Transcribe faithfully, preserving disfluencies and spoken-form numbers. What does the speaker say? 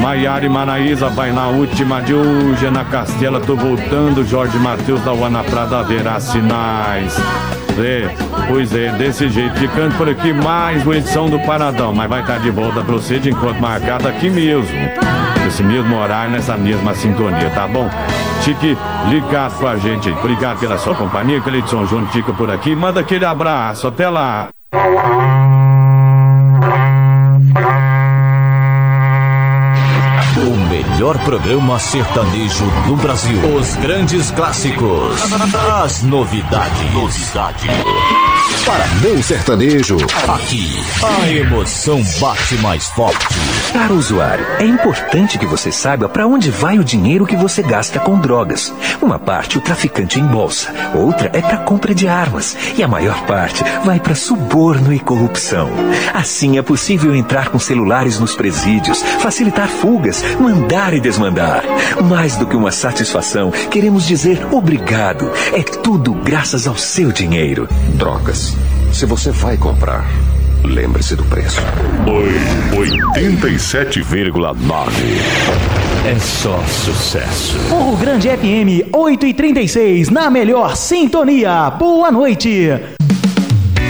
Maiara e Maraísa vai na última de hoje, na Castela, tô voltando. Jorge Matheus da Uana Prada haverá sinais. É, pois é, desse jeito, ficando por aqui mais uma edição do Paradão, mas vai estar de volta pra você de encontro marcado aqui mesmo, nesse mesmo horário, nessa mesma sintonia, tá bom? Fique ligado com a gente, obrigado pela sua companhia. Cleiton Júnior fica por aqui, manda aquele abraço, até lá. O melhor programa sertanejo do Brasil. Os grandes clássicos. As novidades. Novidade. Para meu sertanejo. Aqui, a emoção bate mais forte. Caro usuário, é importante que você saiba para onde vai o dinheiro que você gasta com drogas. Uma parte o traficante embolsa, outra é para compra de armas e a maior parte vai para suborno e corrupção. Assim é possível entrar com celulares nos presídios, facilitar fugas, mandar e desmandar. Mais do que uma satisfação, queremos dizer obrigado. É tudo graças ao seu dinheiro. Drogas. Se você vai comprar, lembre-se do preço. oitenta e sete vírgula nove. É só sucesso. O Grande F M oito e trinta e seis, na melhor sintonia. Boa noite.